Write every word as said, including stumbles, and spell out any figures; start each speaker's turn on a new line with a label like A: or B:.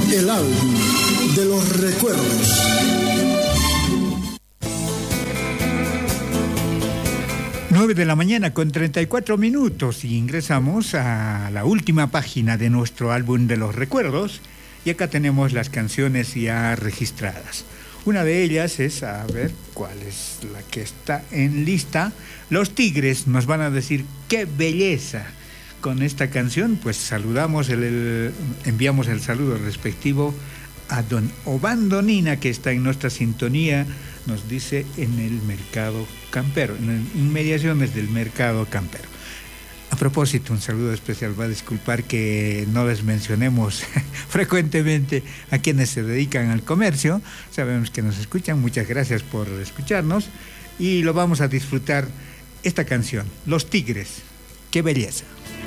A: El álbum de los recuerdos.
B: nueve de la mañana con treinta y cuatro minutos y ingresamos a la última página de nuestro álbum de los recuerdos y acá tenemos las canciones ya registradas. Una de ellas es, a ver, ¿cuál es la que está en lista? Los Tigres nos van a decir ¡qué belleza! Con esta canción, pues saludamos, el, el, enviamos el saludo respectivo a don Obando Nina, que está en nuestra sintonía, nos dice en el Mercado Campero, en inmediaciones del Mercado Campero. A propósito, un saludo especial, va a disculpar que no les mencionemos frecuentemente a quienes se dedican al comercio, sabemos que nos escuchan, muchas gracias por escucharnos y lo vamos a disfrutar esta canción, Los Tigres, ¡qué belleza!